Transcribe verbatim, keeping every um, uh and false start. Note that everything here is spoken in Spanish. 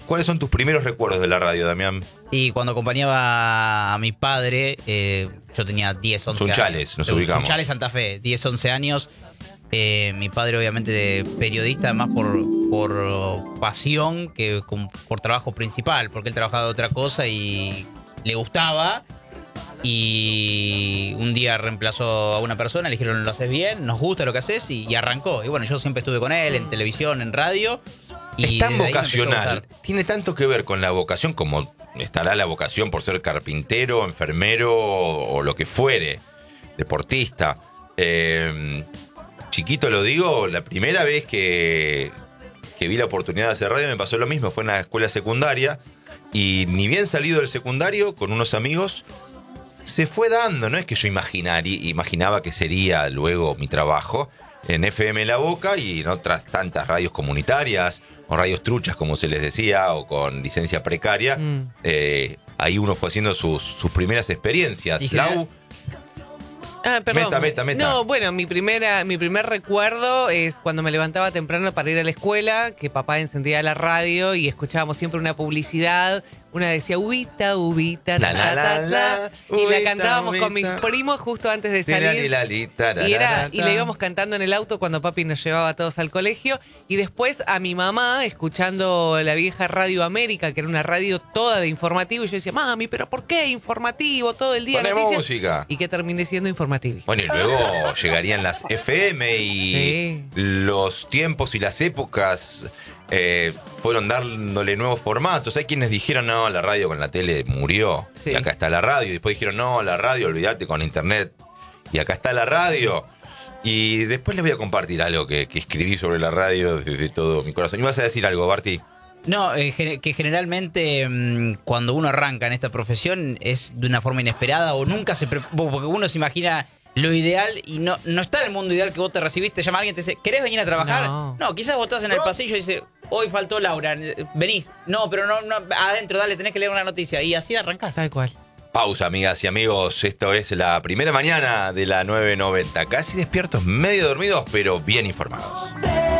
¿Cuáles son tus primeros recuerdos de la radio, Damián? Y cuando acompañaba a mi padre, eh, yo tenía diez, once años. Sunchales, nos ubicamos. Sunchales, Santa Fe, diez, once años. Eh, mi padre, obviamente, de periodista, además por, por pasión que con, por trabajo principal, porque él trabajaba de otra cosa y le gustaba. Y un día reemplazó a una persona, le dijeron, lo haces bien, nos gusta lo que haces, y, y arrancó. Y bueno, yo siempre estuve con él en televisión, en radio. Y es tan desde ahí me empezó a vocacional, gustar. tiene tanto que ver con la vocación como estará la vocación por ser carpintero, enfermero o, o lo que fuere, deportista. Eh, chiquito lo digo, la primera vez que, que vi la oportunidad de hacer radio me pasó lo mismo, fue en la escuela secundaria y ni bien salido del secundario con unos amigos se fue dando, no es que yo imaginari, imaginaba que sería luego mi trabajo en F M La Boca y en otras tantas radios comunitarias o radios truchas como se les decía o con licencia precaria. Mm. Eh, ahí uno fue haciendo sus, sus primeras experiencias. Lau. Ah, perdón. Meta, meta, meta. No, bueno, mi primera, mi primer recuerdo es cuando me levantaba temprano para ir a la escuela, que papá encendía la radio y escuchábamos siempre una publicidad. Una decía, ubita, ubita, la, la, la, la, y ubita, la cantábamos ubita. con mis primos justo antes de salir. La, la, la, la, y, era, la, la, y la íbamos cantando en el auto cuando papi nos llevaba a todos al colegio. Y después a mi mamá escuchando la vieja Radio América, que era una radio toda de informativo. Y yo decía, mami, ¿pero por qué informativo todo el día? Poné noticias? música. Y que terminé siendo informativo. Bueno, y luego llegarían las F M y sí. Los tiempos y las épocas eh, fueron dándole nuevos formatos. Hay quienes dijeron, no, la radio con la tele murió. Sí. Y acá está la radio. Y después dijeron, no, la radio, olvídate con internet. Y acá está la radio. Y después les voy a compartir algo que, que escribí sobre la radio desde todo mi corazón. ¿Y vas a decir algo, Barty? No, eh, que generalmente mmm, cuando uno arranca en esta profesión es de una forma inesperada o nunca se... Pre- porque uno se imagina lo ideal y no, no está el mundo ideal que vos te recibiste, llama a alguien y te dice, ¿querés venir a trabajar? No, no quizás vos estás en el pasillo y dices, hoy faltó Laura, venís. No, pero no, no, adentro, dale, tenés que leer una noticia. Y así arrancás. Tal cual. Pausa, amigas y amigos. Esto es la primera mañana de la nueve noventa. Casi despiertos, medio dormidos, pero bien informados.